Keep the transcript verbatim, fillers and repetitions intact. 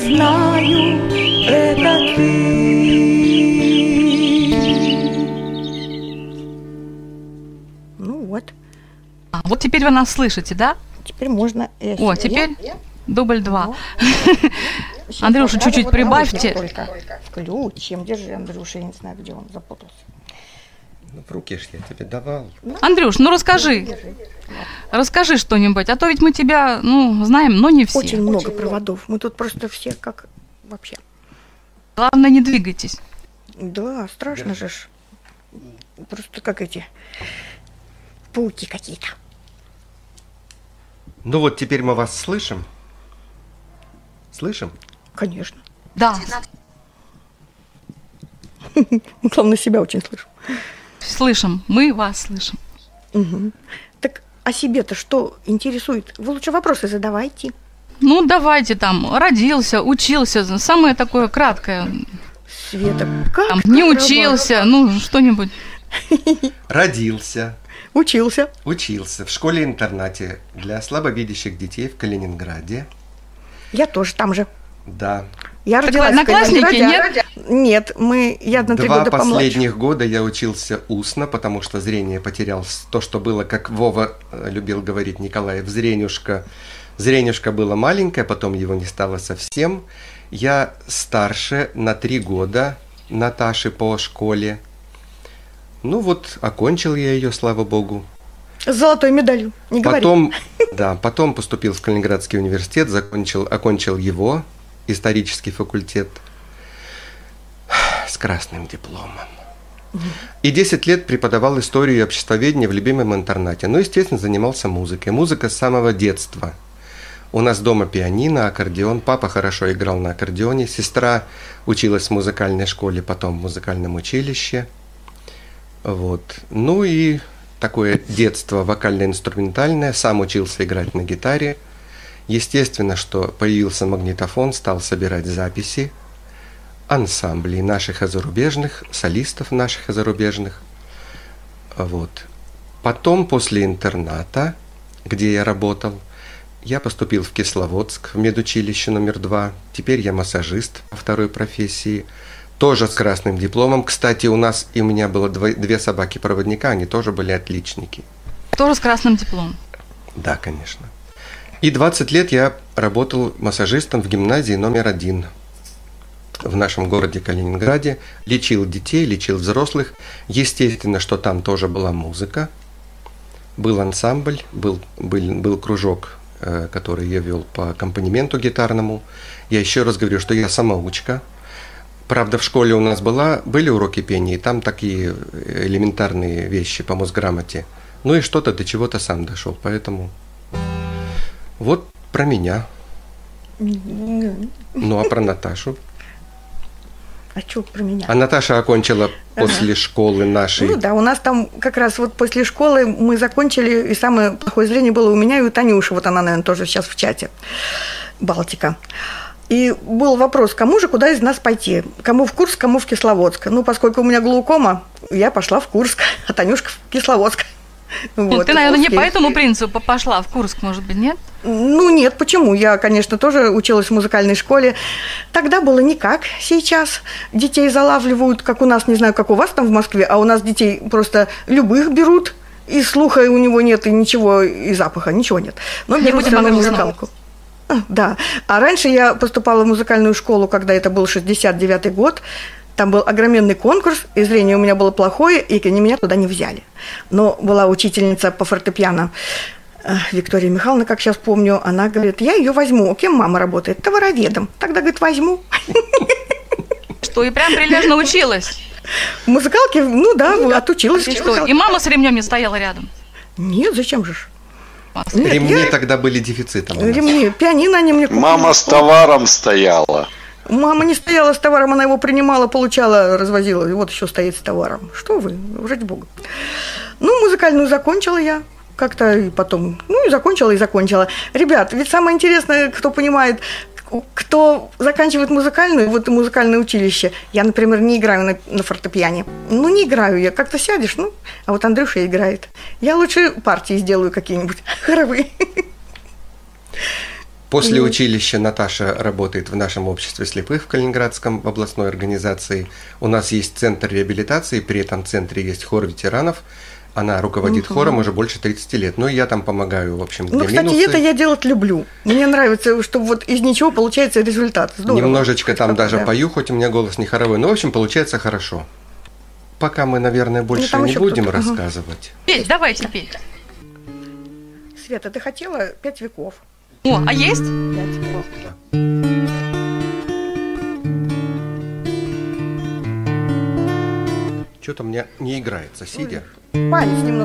знаю, это ты. Ну вот. А, вот теперь вы нас слышите, да? Теперь можно... О, теперь дубль два. Сейчас, Андрюша, чуть-чуть вот прибавьте. Только включим. Держи, Андрюша, я не знаю, где он запутался. Ну, в руки ж я тебе давал. Андрюш, ну расскажи. Расскажи что-нибудь, а то ведь мы тебя, ну, знаем, но не все. Очень много проводов. Мы тут просто все как вообще. Главное, не двигайтесь. Да, страшно же ж. Просто как эти пауки какие-то. Ну вот теперь мы вас слышим. Слышим? Конечно. Да, Главное, себя очень слышу. слышим, мы вас слышим. Угу. Так о себе-то что интересует? Вы лучше вопросы задавайте. Ну, давайте там, родился, учился, самое такое краткое. Света, как Там, ты не права. учился, ну, что-нибудь. Родился, Учился. учился в школе-интернате для слабовидящих детей в Калининграде. Я тоже там же. Да. Я Так родилась вы в Калининграде. одноклассники, нет? Нет, мы, я на три Два года помладше. последних года я учился устно, потому что зрение потерял. С- То, что было, как Вова э, любил говорить Николаев, зренюшка. Зренюшка было маленькое, потом его не стало совсем. Я старше на три года Наташи по школе. Ну вот, окончил я ее, слава богу. С золотой медалью, не говори. Потом, да, потом поступил в Калининградский университет, закончил, окончил его, исторический факультет, с красным дипломом. И десять лет преподавал историю и обществоведение в любимом интернате. Ну, естественно, занимался музыкой. Музыка с самого детства. У нас дома пианино, аккордеон. Папа хорошо играл на аккордеоне. Сестра училась в музыкальной школе, потом в музыкальном училище. Вот. Ну и такое детство вокально-инструментальное. Сам учился играть на гитаре. Естественно, что появился магнитофон, стал собирать записи ансамблей наших и зарубежных, солистов наших и зарубежных. Вот. Потом, после интерната, где я работал, я поступил в Кисловодск, в медучилище номер два. Теперь я массажист по второй профессии, тоже с красным дипломом. Кстати, у нас и у меня было дво- две собаки-проводника, они тоже были отличники. Тоже с красным дипломом. Да, конечно. И двадцать лет я работал массажистом в гимназии номер один в нашем городе Калининграде. Лечил детей, лечил взрослых. Естественно, что там тоже была музыка. Был ансамбль, был, был, был кружок, э, который я вел по аккомпанементу гитарному. Я еще раз говорю, что я самоучка. Правда, в школе у нас была, были уроки пения, и там такие элементарные вещи по мосграмоте. Ну и что-то до чего-то сам дошел, поэтому... Вот про меня. Ну, а про Наташу? А что про меня? А Наташа окончила после Ага. школы нашей. Ну да, у нас там как раз вот после школы мы закончили, и самое плохое зрение было у меня и у Танюши, вот она, наверное, тоже сейчас в чате, Балтика. И был вопрос, кому же, куда из нас пойти? Кому в Курск, кому в Кисловодск? Ну, поскольку у меня глаукома, я пошла в Курск, а Танюшка в Кисловодск. Ну, Вот, ты, наверное, не успели. по этому принципу пошла в Курск, может быть, нет? Ну, нет, почему? Я, конечно, тоже училась в музыкальной школе. Тогда было не как сейчас. Детей залавливают, как у нас, не знаю, как у вас там в Москве, а у нас детей просто любых берут, и слуха у него нет, и ничего, и запаха, ничего нет. Но Не берут будем всё равно об этом музыкалку. А, Да. А раньше я поступала в музыкальную школу, когда это был шестьдесят девятый год. Там был огроменный конкурс, и зрение у меня было плохое, и они меня туда не взяли. Но была учительница по фортепиано э, Виктория Михайловна, как сейчас помню, она говорит, я ее возьму. Кем мама работает? Товароведом. Тогда, говорит, возьму. Что, и прям прилежно училась? В музыкалке, ну да, отучилась. И что, и мама с ремнем не стояла рядом? Нет, зачем же ж? Нет, Ремни я- тогда были дефицитом. у нас. Ремни, пианино они мне купили. Мама с товаром стояла. Мама не стояла с товаром, она его принимала, получала, развозила. И вот еще стоит с товаром. Что вы, ради бога. Ну, музыкальную закончила я. Как-то и потом, ну и закончила, и закончила. Ребят, ведь самое интересное, кто понимает, кто заканчивает музыкальную, вот и музыкальное училище. Я, например, не играю на, на фортепиане. Ну, не играю я. Как-то сядешь, ну, а вот Андрюша играет. Я лучше партии сделаю какие-нибудь хоровые. После Мгм. училища Наташа работает в нашем обществе слепых в Калининградском областной организации. У нас есть центр реабилитации, при этом центре есть хор ветеранов. Она руководит Мгм. хором уже больше тридцати лет. Ну, и я там помогаю, в общем, где Ну, кстати, минусы. это я делать люблю. Мне нравится, что вот из ничего получается результат. Здорово. Немножечко там Что-то, даже да. пою, хоть у меня голос не хоровой. Но, в общем, получается хорошо. Пока мы, наверное, больше там не еще будем кто-то. Ага. рассказывать. Петь, давайте петь. Света, ты хотела пять веков? О, а есть? Пять веков. Что-то у меня не играется, сидя. Палец немножко